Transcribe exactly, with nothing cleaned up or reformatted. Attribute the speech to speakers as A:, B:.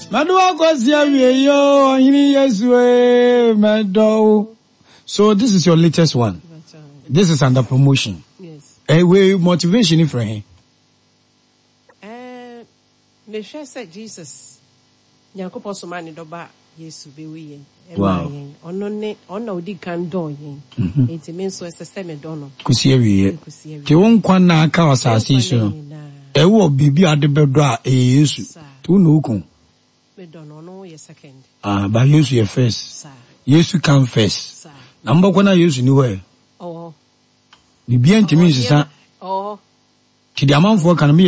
A: Madua kwasia we yo hini Yesu e medo. So this is your latest one. This is under promotion.
B: Yes.
A: Eh we motivation for him.
B: Eh me share say Jesus. Nyankopon so mani doba Yesu be we yen.
A: Wow.
B: Ono ne ono odi kan do yen. Enti me so esese me do no.
A: Kusia we. Ti won kwan na aka asase so. E wo bibi ade bedo a e Yesu. Tu no ukun.
B: Me do no no ye second.
A: Ah, ba Yesu ye first. Yesu come first. Number one Yesu ni we.
B: Oh.
A: Ni bien timi sisa.
B: Oh.
A: Ti di amanfo kan